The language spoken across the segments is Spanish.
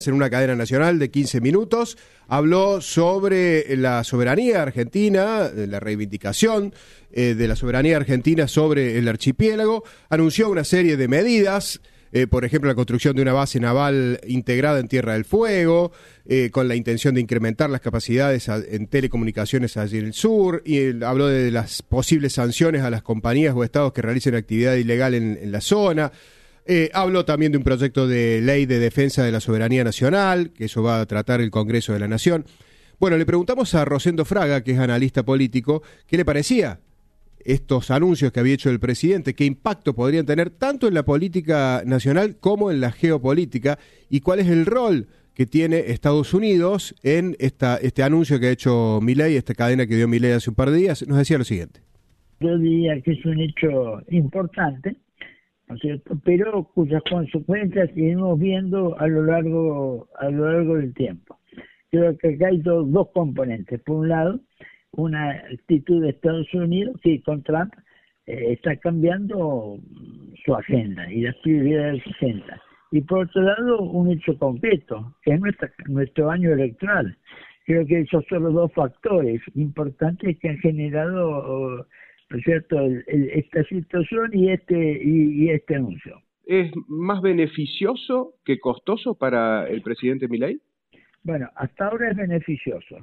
en una cadena nacional de 15 minutos. Habló sobre la soberanía argentina, la reivindicación de la soberanía argentina sobre el archipiélago. Anunció una serie de medidas, por ejemplo, la construcción de una base naval integrada en Tierra del Fuego, con la intención de incrementar las capacidades en telecomunicaciones allí en el sur, y habló de las posibles sanciones a las compañías o estados que realicen actividad ilegal en la zona. Habló también de un proyecto de ley de defensa de la soberanía nacional, que eso va a tratar el Congreso de la Nación. Bueno, le preguntamos a Rosendo Fraga, que es analista político, ¿qué le parecía estos anuncios que había hecho el presidente? ¿Qué impacto podrían tener tanto en la política nacional como en la geopolítica? ¿Y cuál es el rol que tiene Estados Unidos en este anuncio que ha hecho Milei, esta cadena que dio Milei hace un par de días? Nos decía lo siguiente. Yo diría que es un hecho importante, ¿no es cierto?, pero cuyas consecuencias seguimos viendo a lo largo del tiempo. Creo que acá hay dos componentes. Por un lado, una actitud de Estados Unidos que con Trump está cambiando su agenda y las prioridades de su agenda. Y por otro lado, un hecho concreto, que es nuestro año electoral. Creo que esos son los dos factores importantes que han generado, ¿no es cierto?, esta situación y este anuncio. ¿Es más beneficioso que costoso para el presidente Milei? Bueno, hasta ahora es beneficioso.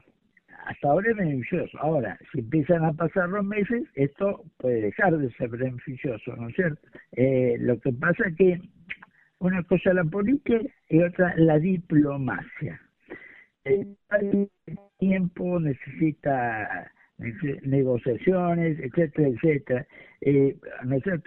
Ahora, si empiezan a pasar los meses, esto puede dejar de ser beneficioso, ¿no es cierto? Lo que pasa es que una cosa es la política y otra la diplomacia. El tiempo necesita negociaciones, etcétera, etcétera, ¿no es cierto?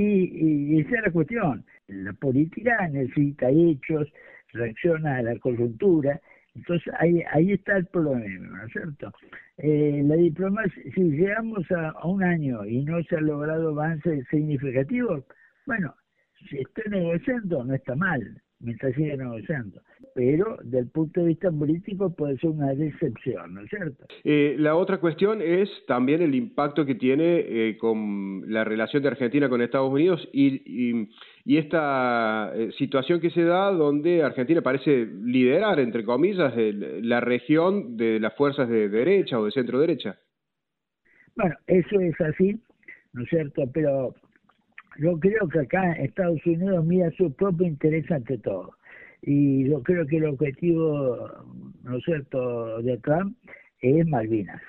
Y esa es la cuestión. La política necesita hechos, reacciona a la coyuntura. Entonces ahí está el problema, ¿no es cierto? La diplomacia, si llegamos a un año y no se ha logrado avances significativos, bueno, si estoy negociando no está mal, mientras siga negociando, pero del punto de vista político puede ser una decepción, ¿no es cierto? La otra cuestión es también el impacto que tiene con la relación de Argentina con Estados Unidos y esta situación que se da donde Argentina parece liderar, entre comillas, la región de las fuerzas de derecha o de centro derecha. Bueno, eso es así, ¿no es cierto? Pero yo creo que acá Estados Unidos mira su propio interés ante todo. Y yo creo que el objetivo, ¿no es cierto?, de Trump es Malvinas.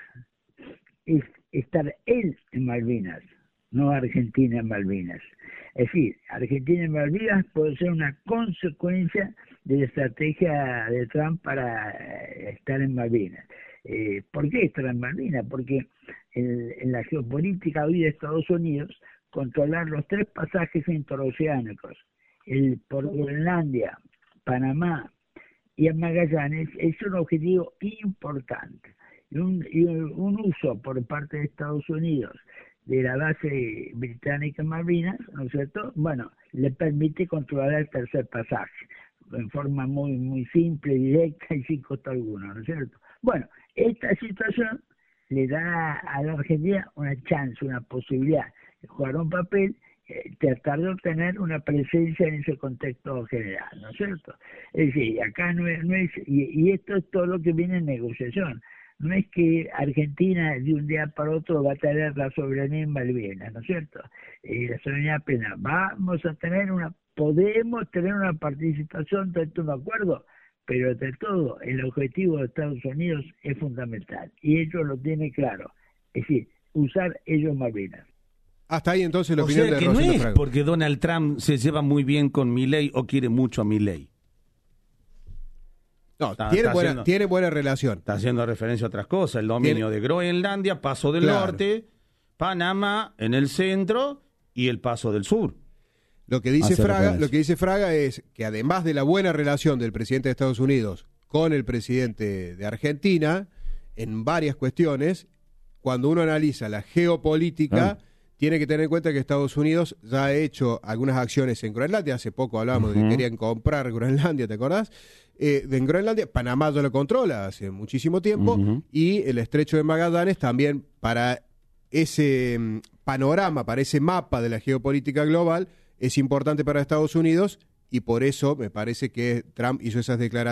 Es estar él en Malvinas, no Argentina en Malvinas. Es decir, Argentina en Malvinas puede ser una consecuencia de la estrategia de Trump para estar en Malvinas. ¿Por qué estar en Malvinas? Porque en la geopolítica hoy de Estados Unidos, controlar los 3 pasajes interoceánicos, por Groenlandia, Panamá y en Magallanes, es un objetivo importante. Y un uso por parte de Estados Unidos de la base británica en Malvinas, ¿no es cierto?, bueno, le permite controlar el tercer pasaje en forma muy, muy simple, directa y sin costo alguno, ¿no es cierto? Bueno, esta situación le da a la Argentina una chance, una posibilidad de jugar un papel, tratar de obtener una presencia en ese contexto general, ¿no es cierto? Es decir, acá no es y esto es todo lo que viene en negociación. No es que Argentina de un día para otro va a tener la soberanía en Malvinas, ¿no es cierto? La soberanía plena. Podemos tener una participación dentro de un acuerdo, pero entre todo, el objetivo de Estados Unidos es fundamental. Y ellos lo tienen claro. Es decir, usar ellos Malvinas. Hasta ahí entonces la o opinión sea de que Rosendo no es Fraga. porque Donald Trump se lleva muy bien con Milei o quiere mucho a Milei. No, tiene buena relación. Está haciendo referencia a otras cosas, el dominio de Groenlandia, paso del norte, Panamá en el centro y el paso del sur. Lo que dice Fraga es que además de la buena relación del presidente de Estados Unidos con el presidente de Argentina, en varias cuestiones, cuando uno analiza la geopolítica, tiene que tener en cuenta que Estados Unidos ya ha hecho algunas acciones en Groenlandia. Hace poco hablábamos de que querían comprar Groenlandia, ¿te acordás? En Groenlandia, Panamá ya lo controla hace muchísimo tiempo, y el Estrecho de Magallanes también, para ese panorama, para ese mapa de la geopolítica global, es importante para Estados Unidos, y por eso me parece que Trump hizo esas declaraciones